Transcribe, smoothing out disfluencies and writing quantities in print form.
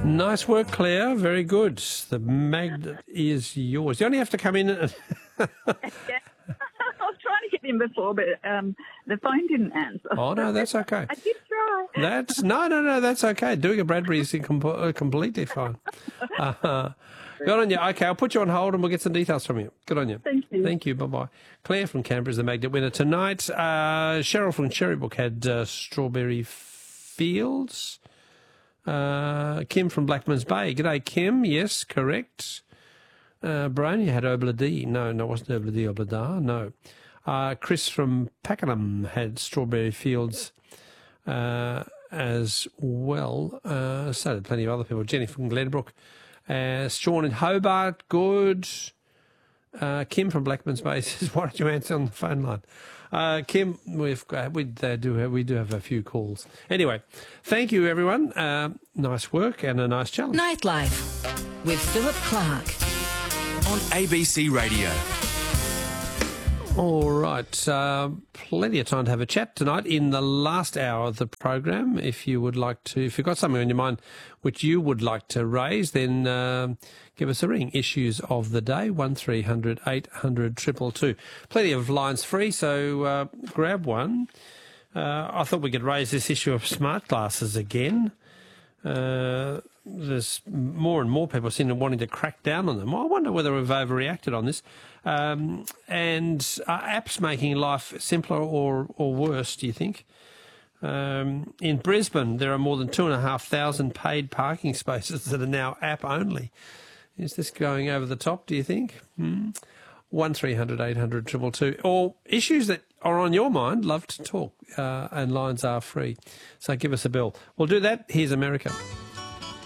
Nice work, Claire. Very good. The magnet is yours. You only have to come in. Yeah. I was trying to get in before, but the phone didn't answer. Oh, no, that's okay. I did try. No, that's okay. Doing a Bradbury is completely fine. Good on you. Okay, I'll put you on hold and we'll get some details from you. Good on you. Thank you. Thank you. Bye-bye. Claire from Canberra is the magnet winner tonight. Cheryl from Cherrybrook had Strawberry Fields. Kim from Blackman's Bay. G'day, Kim. Yes, correct. Brian, you had Obla D. No, it wasn't Obla D, Obla Da. No. Chris from Pakenham had Strawberry Fields as well. So did plenty of other people. Jenny from Glenbrook. Sean in Hobart, good. Kim from Blackman's Bay says, why don't you answer on the phone line? Kim, we do have a few calls. Anyway, thank you, everyone. Nice work and a nice challenge. Nightlife with Philip Clark on ABC Radio. All right, plenty of time to have a chat tonight in the last hour of the program. If you've got something on your mind which you would like to raise, then give us a ring. Issues of the day, 1300 800 222. Plenty of lines free, so grab one. I thought we could raise this issue of smart glasses again. There's more and more people seem to wanting to crack down on them. I wonder whether we've overreacted on this. And are apps making life simpler or worse, do you think? In Brisbane, there are more than 2,500 paid parking spaces that are now app only. Is this going over the top, do you think? 1300 800 222. Or issues that are on your mind, love to talk, and lines are free. So give us a bell. We'll do that. Here's America.